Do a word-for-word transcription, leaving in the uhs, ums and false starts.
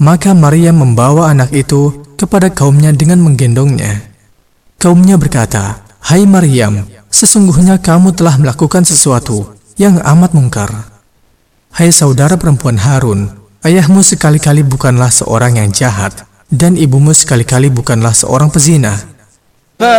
Maka Maryam membawa anak itu kepada kaumnya dengan menggendongnya. Kaumnya berkata, "Hai Maryam, sesungguhnya kamu telah melakukan sesuatu yang amat mungkar. Hai saudara perempuan Harun, ayahmu sekali-kali bukanlah seorang yang jahat, dan ibumu sekali-kali bukanlah seorang pezina.